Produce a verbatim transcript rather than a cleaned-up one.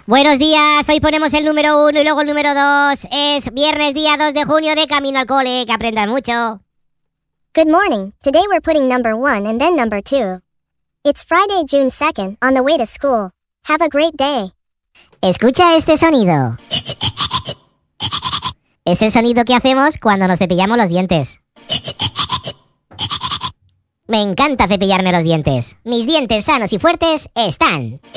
Buenos días, hoy ponemos el número uno y luego el número dos. Es viernes día dos de junio de camino al cole, que aprendan mucho. Good morning. Today we're putting number one and then number two. It's Friday, June second, on the way to school. Have a great day. Escucha este sonido. Es el sonido que hacemos cuando nos cepillamos los dientes. Me encanta cepillarme los dientes. Mis dientes sanos y fuertes están.